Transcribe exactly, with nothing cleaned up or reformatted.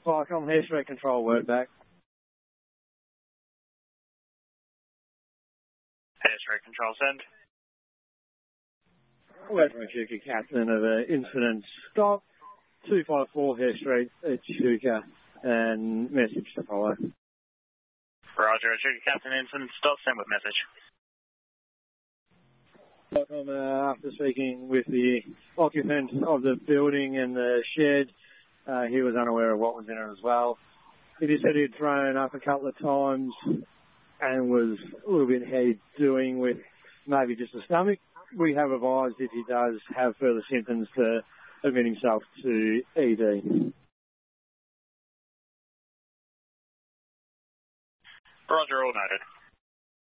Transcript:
Firecom, Hair Street Control, word back. Hair Street Control, send. Word from Echuca, captain of an incident stop. two five four Hair Street, Echuca, and message to follow. Roger, Echuca, captain, incident stop, send with message. From, uh, after speaking with the occupant of the building and the shed, uh, he was unaware of what was in it as well. He just said he'd thrown up a couple of times and was a little bit head doing with maybe just the stomach. We have advised if he does have further symptoms to admit himself to E D. Roger, all noted.